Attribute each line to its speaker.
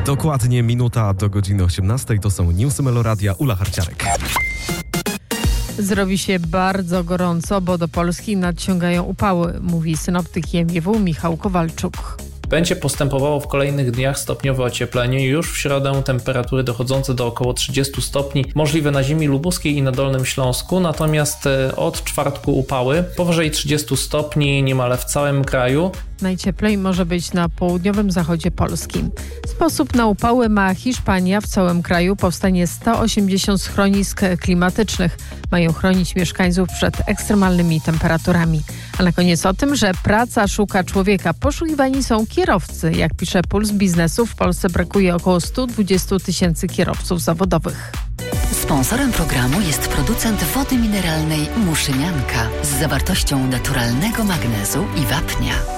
Speaker 1: Dokładnie minuta do godziny 18. To są Newsy Meloradia. Ula Harciarek.
Speaker 2: Zrobi się bardzo gorąco, bo do Polski nadciągają upały, mówi synoptyk MGW Michał Kowalczuk.
Speaker 3: Będzie postępowało w kolejnych dniach stopniowe ocieplenie. Już w środę temperatury dochodzące do około 30 stopni możliwe na ziemi lubuskiej i na Dolnym Śląsku, natomiast od czwartku upały powyżej 30 stopni niemal w całym kraju.
Speaker 2: Najcieplej może być na południowym zachodzie Polski. Sposób na upały ma Hiszpania. W całym kraju powstanie 180 schronisk klimatycznych. Mają chronić mieszkańców przed ekstremalnymi temperaturami. A na koniec o tym, że praca szuka człowieka. Poszukiwani są kierowcy. Jak pisze Puls Biznesu, w Polsce brakuje około 120 000 kierowców zawodowych.
Speaker 4: Sponsorem programu jest producent wody mineralnej Muszynianka z zawartością naturalnego magnezu i wapnia.